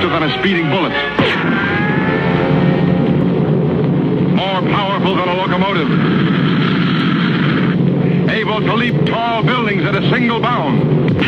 faster than a speeding bullet. More powerful than a locomotive. Able to leap tall buildings at a single bound.